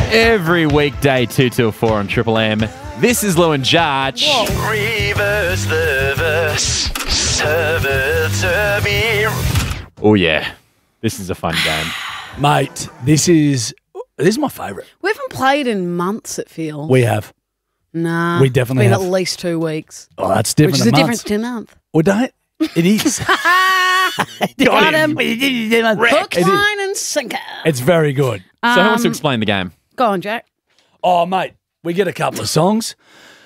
Every weekday, 2 till 4 on Triple M. This is Lou and Jarch. Reverse the verse. Serve it to me. Oh, yeah. This is a fun game. Mate, this is my favourite. We haven't played in months, it feels. We have. Nah. We definitely it's have. been at least 2 weeks. Oh, that's different. Which is a than difference months. to a month. Well, don't it is. Got him. Hook, Hook, line, and sinker. It's very good. So who wants to explain the game? Go on, Jack. Oh, mate, we get a couple of songs.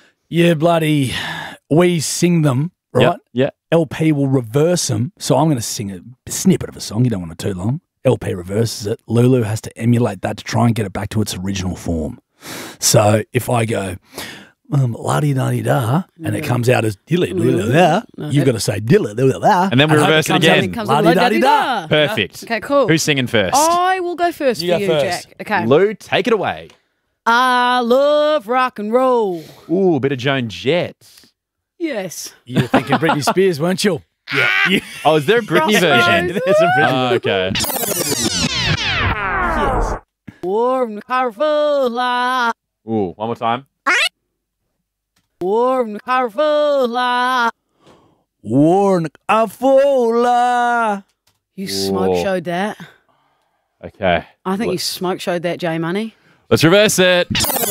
We sing them, right? Yeah. LP will reverse them. So I'm going to sing a snippet of a song. You don't want it too long. LP reverses it. Lulu has to emulate that to try and get it back to its original form. So if I go, la-di-da-di-da, and it comes out as dilly-dilly-da, you've got to say dilly-dilly-da. And then we reverse it again. It comes La-di-da-di-da. Perfect. Okay, cool. Who's singing first? I will go first You for go you, first. Jack. Okay. Lou, take it away. I love rock and roll. Ooh, a bit of Joan Jett. Yes. You were thinking Britney Spears, weren't you? Yeah. Oh, is there a Britney version? There's a Britney. Oh, okay. Yes. Warm Carfula. Ooh, one more time. Warm Carfula. Warn Afola. You smoke Whoa. showed that. Okay. I think you smoke showed that, J Money. Let's reverse it.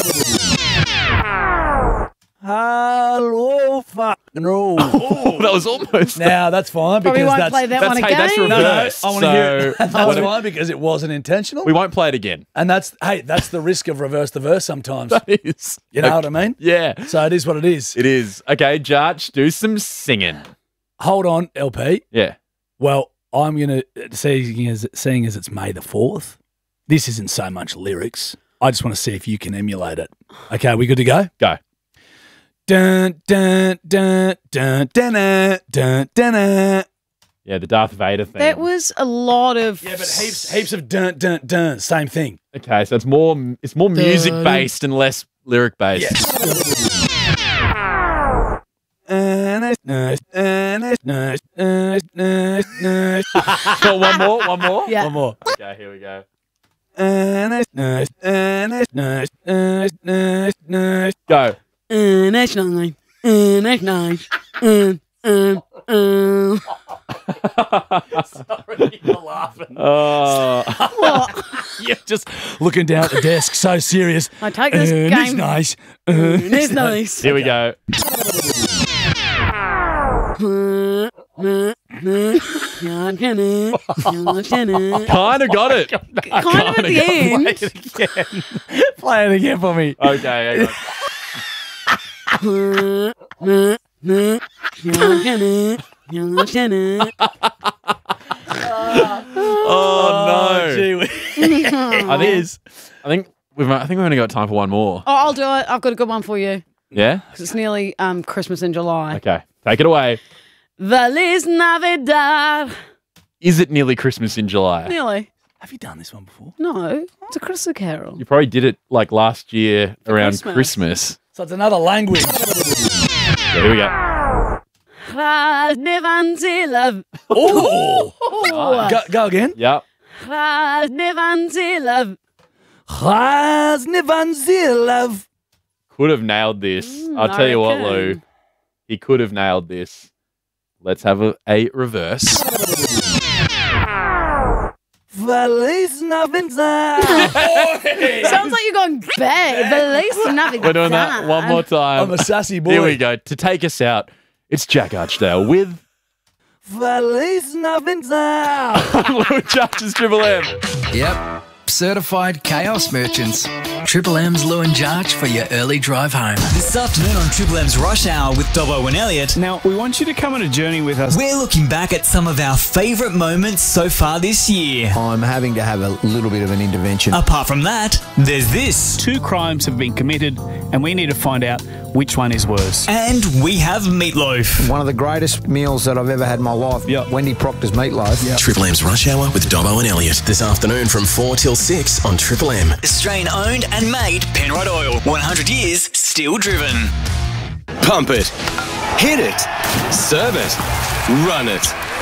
Hello, fucking roll. Oh, that was almost. Now that's fine Probably because won't play that one again. That's No, reverse. I want to hear it. So That's fine because it wasn't intentional. we won't play it again. And that's the risk of reverse the verse sometimes. That is. You know what I mean? Yeah. So it is what it is. It is. Okay, Jarch, do some singing. Hold on, LP. Yeah. Well, I'm going to, seeing as it's May the 4th, this isn't so much lyrics. I just want to see if you can emulate it. Okay, we good to go? Go. Dun, dun, dun, dun, dun, dun, dun, dun. Yeah, the Darth Vader thing. That was a lot of. Yeah, but heaps of dun, dun, dun. Same thing. Okay, so it's more music based and less lyric based. So one more. Yeah. One more. Okay, here we go. Go. That's nine. That's nine. Sorry, you're laughing. Oh, You're just looking down at the desk, so serious. I take this It's game. nice. It's nice. here we go. Kind of got it. Kind of at the end. Play it again for me. Okay, hang on. Oh no! Gee, I think we've only got time for one more. Oh, I'll do it. I've got a good one for you. Yeah. 'Cause it's nearly Christmas in July. Okay, take it away. Feliz Navidad. Is it nearly Christmas in July? Nearly. Have you done this one before? No, it's a Christmas carol. You probably did it like last year around Christmas. So it's another language. Yeah, here we go. Krasnevanzilov. Oh! Go again. Yep. Krasnevanzilov. Krasnivanzilov. Could have nailed this. I'll tell you what, Lou. reckon. He could have nailed this. Let's have a reverse. Feliz Navidad. Sounds like you're going bad. Feliz Navidad. We're doing that one more time. I'm a sassy boy. Here we go. To take us out, it's Jack Archdale with Feliz Navidad. Lou Jarch's Triple M. Yep. Certified chaos merchants. Triple M's Lou and Jarch for your early drive home. This afternoon on Triple M's Rush Hour with Dobbo and Elliot. Now, we want you to come on a journey with us. We're looking back at some of our favourite moments so far this year. I'm having to have a little bit of an intervention. Apart from that, there's this. 2 crimes have been committed, and we need to find out which one is worse. And we have meatloaf. One of the greatest meals that I've ever had in my life. Yep. Wendy Proctor's meatloaf. Yep. Triple M's Rush Hour with Dobbo and Elliot. This afternoon from 4 till 6 on Triple M. Australian owned and made Penrod Oil. 100 years, still driven. Pump it. Hit it. Serve it. Run it.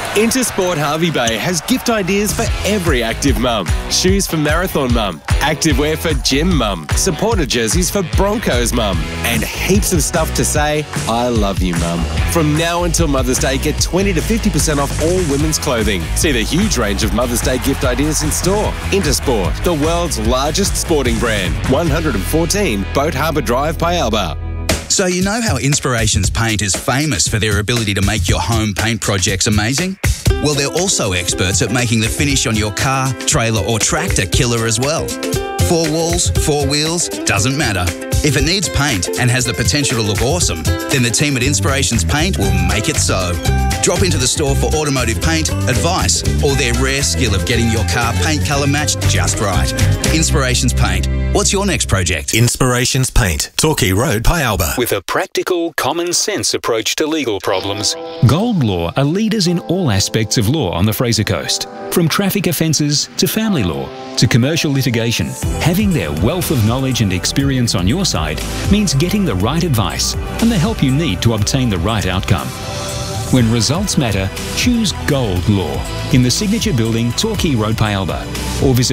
Intersport Harvey Bay has gift ideas for every active mum. Shoes for marathon mum, activewear for gym mum, supporter jerseys for Broncos mum, and heaps of stuff to say, I love you mum. From now until Mother's Day, get 20 to 50% off all women's clothing. See the huge range of Mother's Day gift ideas in store. Intersport, the world's largest sporting brand. 114 Boat Harbour Drive, Pialba. So you know how Inspirations Paint is famous for their ability to make your home paint projects amazing? Well, they're also experts at making the finish on your car, trailer or tractor killer as well. 4 walls, 4 wheels, doesn't matter. If it needs paint and has the potential to look awesome, then the team at Inspirations Paint will make it so. Drop into the store for automotive paint, advice, or their rare skill of getting your car paint colour matched just right. Inspirations Paint. What's your next project? Inspirations Paint, Torquay Road, Pialba. With a practical, common-sense approach to legal problems. Gold Law are leaders in all aspects of law on the Fraser Coast. From traffic offences to family law to commercial litigation, having their wealth of knowledge and experience on your side means getting the right advice and the help you need to obtain the right outcome. When results matter, choose Gold Law in the Signature Building, Torquay Road, Pialba, or visit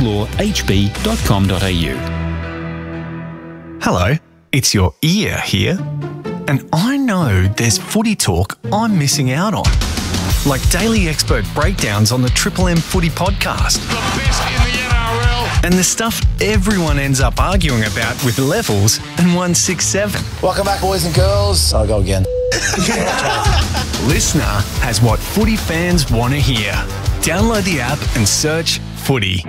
goldlawhb.com.au. Hello, it's your ear here, and I know there's footy talk I'm missing out on, like daily expert breakdowns on the Triple M Footy podcast. The best in the NRL. And the stuff everyone ends up arguing about with Levels and 167. Welcome back, boys and girls. I'll go again. Listener has what footy fans want to hear. Download the app and search Footy.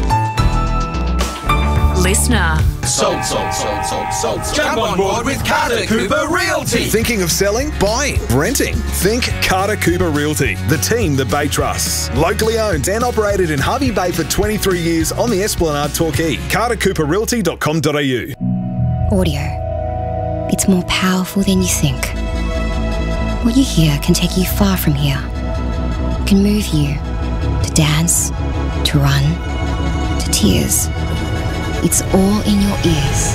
Listener. Sold. Jump on board with Carter Cooper Realty. Thinking of selling, buying, renting? Think Carter Cooper Realty, the team the Bay trusts. Locally owned and operated in Harvey Bay for 23 years on the Esplanade, Torquay. CarterCooperRealty.com.au. Audio. It's more powerful than you think. What you hear can take you far from here. It can move you to dance, to run, to tears. It's all in your ears.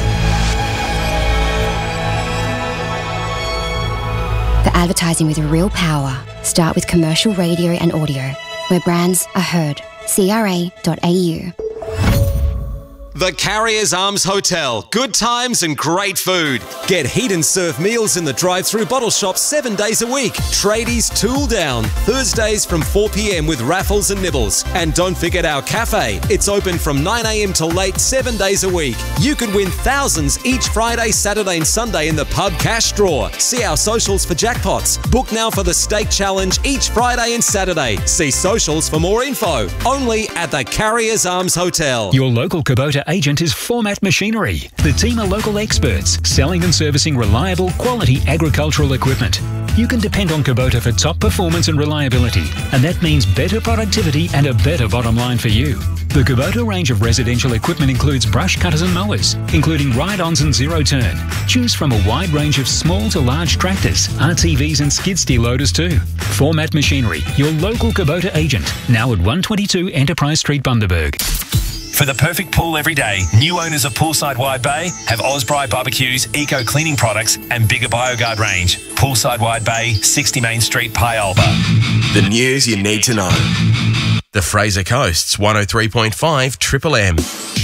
The advertising with real power. Start with commercial radio and audio, where brands are heard. CRA.au. The Carriers Arms Hotel. Good times and great food. Get heat and serve meals in the drive-through bottle shop 7 days a week. Tradies Tool Down. Thursdays from 4 p.m. with raffles and nibbles. And don't forget our cafe. It's open from 9 a.m. till late 7 days a week. You could win thousands each Friday, Saturday and Sunday in the pub cash draw. See our socials for jackpots. Book now for the Steak Challenge each Friday and Saturday. See socials for more info. Only at the Carriers Arms Hotel. Your local Kubota agent is Format Machinery. The team are local experts, selling and servicing reliable, quality agricultural equipment. You can depend on Kubota for top performance and reliability, and that means better productivity and a better bottom line for you. The Kubota range of residential equipment includes brush cutters and mowers, including ride-ons and zero-turn. Choose from a wide range of small to large tractors, RTVs and skid steer loaders too. Format Machinery, your local Kubota agent, now at 122 Enterprise Street, Bundaberg. For the perfect pool every day, new owners of Poolside Wide Bay have Osprey Barbecues, Eco Cleaning Products and Bigger BioGuard range. Poolside Wide Bay, 60 Main Street, Pialba. The news you need to know. The Fraser Coast's 103.5 Triple M.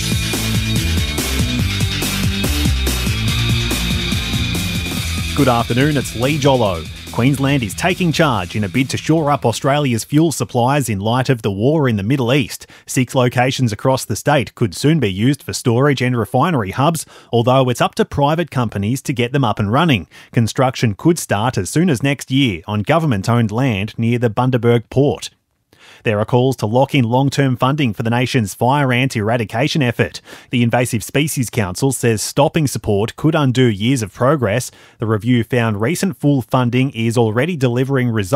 Good afternoon, it's Lee Jollo. Queensland is taking charge in a bid to shore up Australia's fuel supplies in light of the war in the Middle East. 6 locations across the state could soon be used for storage and refinery hubs, although it's up to private companies to get them up and running. Construction could start as soon as next year on government-owned land near the Bundaberg port. There are calls to lock in long-term funding for the nation's fire ant eradication effort. The Invasive Species Council says stopping support could undo years of progress. The review found recent full funding is already delivering results.